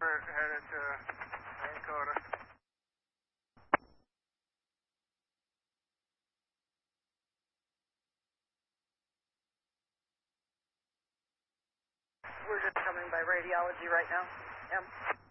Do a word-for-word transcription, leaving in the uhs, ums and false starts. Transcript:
We're headed to Main Coda. We're just coming by radiology right now. Yep.